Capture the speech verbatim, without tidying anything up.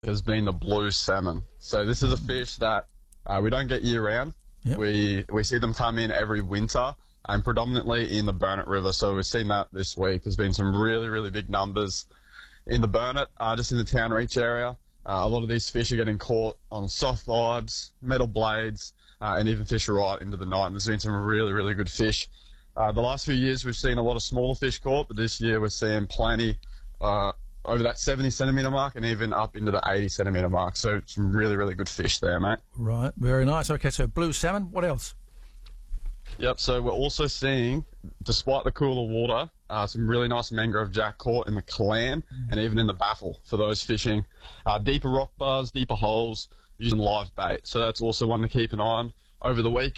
has been the blue salmon. So this is a fish that uh, we don't get year round. Yep. We we see them come in every winter and predominantly in the Burnett River. So we've seen that this week. There's been some really, really big numbers in the Burnett, uh, just in the Town Reach area. Uh, a lot of these fish are getting caught on soft vibes, metal blades, uh, and even fish right into the night. And there's been some really, really good fish. Uh, the last few years we've seen a lot of smaller fish caught, but this year we're seeing plenty uh, over that seventy centimetre mark and even up into the eighty centimetre mark. So some really, really good fish there, mate. Right, very nice. Okay, so blue salmon. What else? Yep, so we're also seeing, despite the cooler water, uh, some really nice mangrove jack caught in the Clam and even in the Baffle for those fishing uh, deeper rock bars, deeper holes, using live bait. So that's also one to keep an eye on over the weekend.